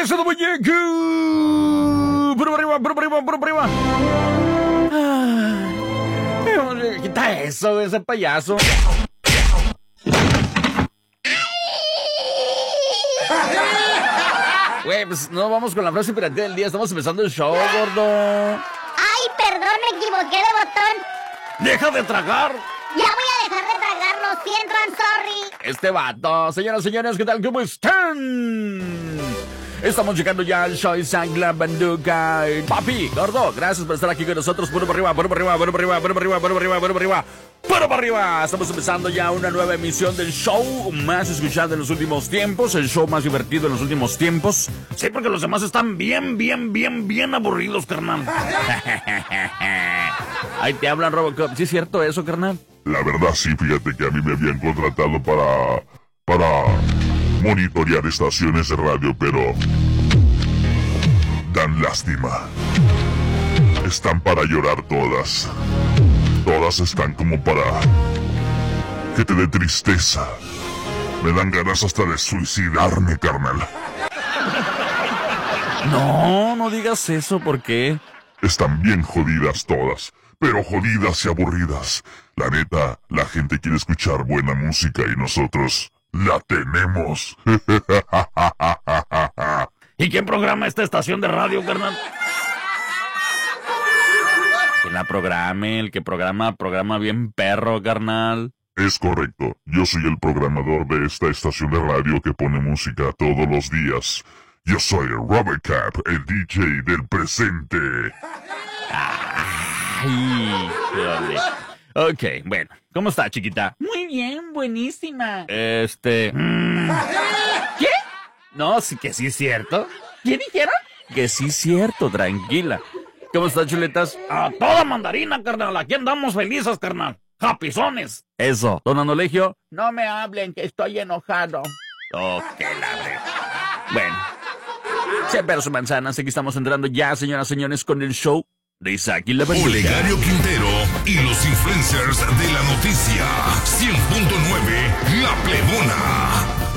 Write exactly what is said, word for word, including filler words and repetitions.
eso de muñeco! ¡Por arriba, por arriba, por arriba! Ah, quita eso, ese payaso. Güey, pues no vamos con la frase pirata del día. Estamos empezando el show, gordo. Ay, perdón, me equivoqué de botón. ¡Deja de tragar! Ya voy a dejar de tragar, lo siento, I'm sorry. Este vato. Señoras y señores, ¿qué tal? ¿Cómo están? Estamos llegando ya al show Sangla Banduca. Papi, gordo, gracias por estar aquí con nosotros. Puro para arriba, puro para arriba, puro para arriba, puro para arriba, puro para arriba, puro para arriba. ¡Puro para arriba! Estamos empezando ya una nueva emisión del show más escuchado en los últimos tiempos, el show más divertido en los últimos tiempos. Sí, porque los demás están bien, bien, bien, bien aburridos, carnal. Ahí te hablan, Robocop. ¿Sí es cierto eso, carnal? La verdad sí, fíjate que a mí me habían contratado para... para... monitorear estaciones de radio, pero... dan lástima. Están para llorar todas. Todas están como para... que te dé tristeza. Me dan ganas hasta de suicidarme, carnal. No, no digas eso, ¿por qué? Están bien jodidas todas, pero jodidas y aburridas. La neta, la gente quiere escuchar buena música y nosotros la tenemos. ¿Y quién programa esta estación de radio, carnal? Que la programe, el que programa, programa bien perro, carnal. Es correcto, yo soy el programador de esta estación de radio que pone música todos los días. Yo soy Robocop, el D J del presente. Ay, híjole. Ok, bueno, ¿cómo está, chiquita? Muy bien, buenísima. Este... Mm, ¿qué? No, sí que sí es cierto. ¿Qué dijeron? Que sí es cierto, tranquila. ¿Cómo está, chuletas? A toda mandarina, carnal. Aquí andamos felices, carnal. Japizones. Eso. Don Anolegio. No me hablen, que estoy enojado. Oh, qué ladre. Bueno. Siempre su manzana. Aquí estamos entrando ya, señoras y señores, con el show de Isaac y la Banduca. Olegario Quintero y los influencers de la noticia. cien punto nueve La Plebona.